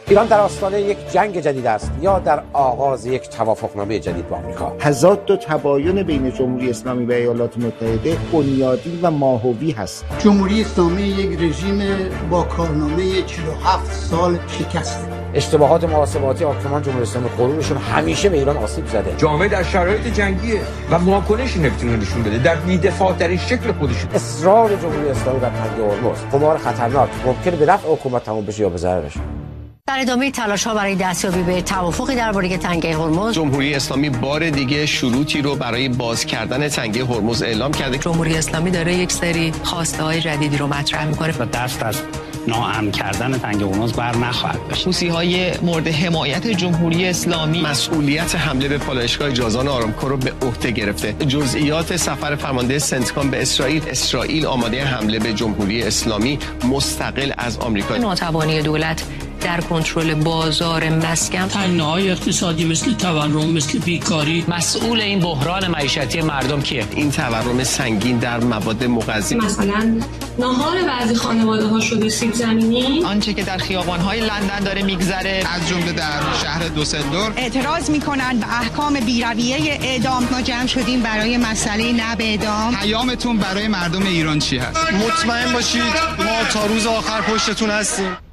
ایران در آستانه یک جنگ جدید است یا در آغاز یک توافقنامه جدید با آمریکا؟ تضاد و تباین بین جمهوری اسلامی و ایالات متحده بنیادی و ماهوی هست. جمهوری اسلامی یک رژیم با کارنامه 47 سال شکسته. اشتباهات محاسباتی حاکمان جمهوری اسلامی غرورشون همیشه به ایران آسیب زده. جامعه در شرایط جنگیه و واکنش نمیتونه نشون بده در بی‌دفاع ترین شکل خودش. اصرار جمهوری اسلامی بر تنگ هرمز قمار خطرناک ممکنه به نفع حکومت تموم بشه یا به ضررش. در ادامه تلاش‌ها برای دستیابی به توافقی درباره تنگه هرمز، جمهوری اسلامی بار دیگه شروطی رو برای باز کردن تنگه هرمز اعلام کرده. جمهوری اسلامی داره یک سری خواسته‌های جدیدی رو مطرح می‌کنه و دست از ناامن کردن تنگه هرمز بر نخواهد داشت. حوثی‌های مورد حمایت جمهوری اسلامی مسئولیت حمله به پالایشگاه جازان آرامکو رو به عهده گرفته. جزئیات سفر فرمانده سنتکام به اسرائیل آماده حمله به جمهوری اسلامی مستقل از آمریکا. ناتوانی دولت در کنترل بازار مسکن، تنگناهای اقتصادی مثل تورم، مثل بیکاری. مسئول این بحران معیشتی مردم کیه؟ این تورم سنگین در مواد مغذی، مثلا ناهار بعضی خانواده‌ها شده سیب زمینی. آنچه که در خیابان‌های لندن داره میگذره، از جمله در شهر دوسلدورف اعتراض میکنن به احکام بی‌رویه اعدام. ما جمع شدیم برای مسئله نه به اعدام. پیامتون برای مردم ایران چی هست؟ مطمئن باشید ما تا روز آخر پشتتون هستیم.